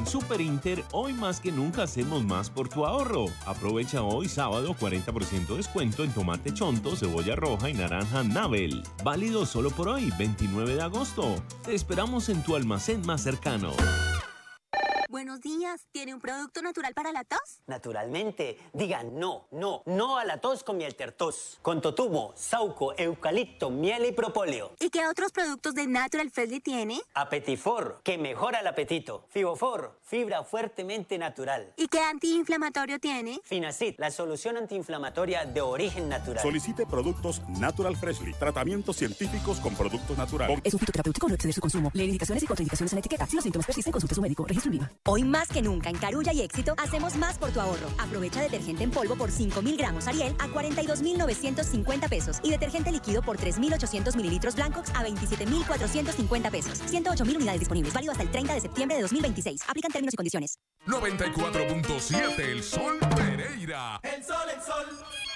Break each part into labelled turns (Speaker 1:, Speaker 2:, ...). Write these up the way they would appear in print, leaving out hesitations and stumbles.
Speaker 1: Super Inter, hoy más que nunca hacemos más por tu ahorro. Aprovecha hoy sábado 40% descuento en tomate chonto, cebolla roja y naranja Nabel. Válido solo por hoy, 29 de agosto. Te esperamos en tu almacén más cercano.
Speaker 2: Buenos días. ¿Tiene un producto natural para la tos?
Speaker 3: Naturalmente. Diga no a la tos con miel tertos. Con totumo, sauco, eucalipto, miel y propóleo.
Speaker 2: ¿Y qué otros productos de Natural Freshly tiene?
Speaker 3: Apetifor, que mejora el apetito. Fibofor, fibra fuertemente natural.
Speaker 2: ¿Y qué antiinflamatorio tiene?
Speaker 3: Finacid, la solución antiinflamatoria de origen natural.
Speaker 4: Solicite productos Natural Freshly. Tratamientos científicos con productos naturales.
Speaker 5: Es un fitoterapéutico, no exceder su consumo. Lee indicaciones y contraindicaciones en la etiqueta. Si los síntomas persisten, consulte a su médico. Registro INVIMA.
Speaker 6: Hoy más que nunca en Carulla y Éxito hacemos más por tu ahorro. Aprovecha detergente en polvo por 5.000 gramos Ariel a 42.950 pesos y detergente líquido por 3.800 mililitros Blancox a 27.450 pesos. 108.000 unidades disponibles. Válido hasta el 30 de septiembre de 2026. Aplican términos y condiciones.
Speaker 7: 94.7 El Sol Pereira.
Speaker 8: El sol.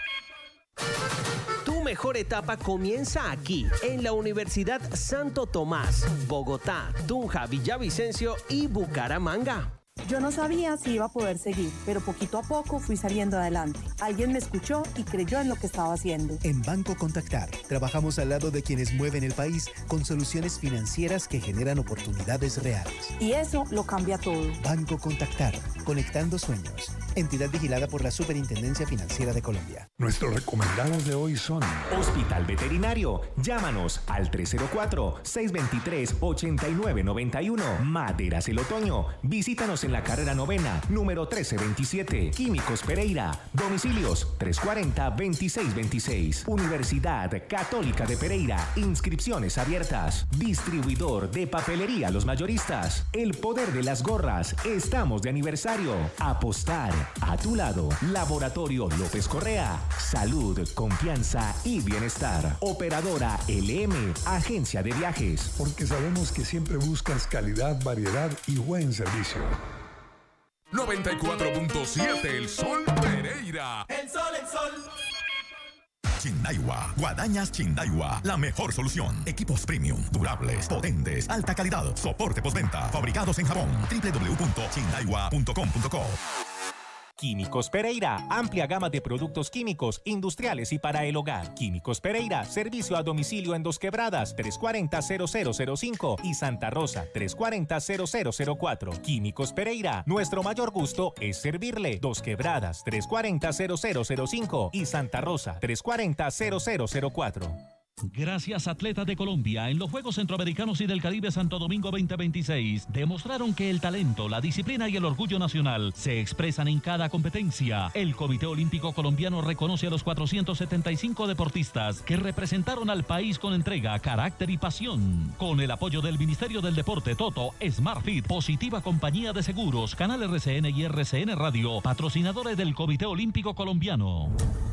Speaker 9: Tu mejor etapa comienza aquí, en la Universidad Santo Tomás, Bogotá, Tunja, Villavicencio y Bucaramanga.
Speaker 10: Yo no sabía si iba a poder seguir, pero poquito a poco fui saliendo adelante. Alguien me escuchó y creyó en lo que estaba haciendo.
Speaker 11: En Banco Contactar, trabajamos al lado de quienes mueven el país con soluciones financieras que generan oportunidades reales.
Speaker 10: Y eso lo cambia todo.
Speaker 11: Banco Contactar, conectando sueños. Entidad vigilada por la Superintendencia Financiera de Colombia.
Speaker 12: Nuestros recomendados de hoy son:
Speaker 13: Hospital Veterinario. Llámanos al 304-623-8991. Maderas El Otoño. Visítanos en la carrera 9ª, número 1327. Químicos Pereira. Domicilios 340-2626. Universidad Católica de Pereira. Inscripciones abiertas. Distribuidor de papelería Los Mayoristas. El poder de las gorras. Estamos de aniversario. Apostar. A tu lado. Laboratorio López Correa. Salud, confianza y bienestar. Operadora LM. Agencia de viajes.
Speaker 12: Porque sabemos que siempre buscas calidad, variedad y buen servicio.
Speaker 7: 94.7 El Sol Pereira.
Speaker 8: El sol.
Speaker 14: Chindaiwa, Guadañas Chindaiwa, la mejor solución. Equipos premium, durables, potentes, alta calidad, soporte postventa, fabricados en Japón. www.chindaiwa.com.co.
Speaker 13: Químicos Pereira, amplia gama de productos químicos, industriales y para el hogar. Químicos Pereira, servicio a domicilio en Dos Quebradas, 340-0005 y Santa Rosa, 340-0004. Químicos Pereira, nuestro mayor gusto es servirle. Dos Quebradas, 340-0005 y Santa Rosa, 340-0004.
Speaker 15: Gracias, atletas de Colombia, en los Juegos Centroamericanos y del Caribe Santo Domingo 2026, demostraron que el talento, la disciplina y el orgullo nacional se expresan en cada competencia. El Comité Olímpico Colombiano reconoce a los 475 deportistas que representaron al país con entrega, carácter y pasión. Con el apoyo del Ministerio del Deporte, Toto, SmartFit, Positiva Compañía de Seguros, Canal RCN y RCN Radio, patrocinadores del Comité Olímpico Colombiano.